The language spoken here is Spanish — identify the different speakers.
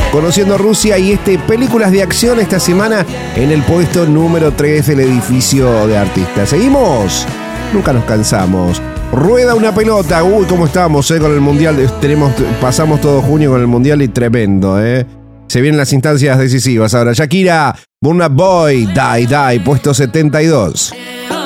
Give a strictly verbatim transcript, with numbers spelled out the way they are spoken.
Speaker 1: Conociendo Rusia y este películas de acción esta semana en el puesto número tres del edificio de artistas. ¿Seguimos? Nunca nos cansamos. Rueda una pelota. Uy, cómo estamos, eh, con el Mundial. Tenemos, pasamos todo junio con el Mundial y tremendo, eh. Se vienen las instancias decisivas. Ahora, Shakira, Burna Boy, Die Die, puesto setenta y dos.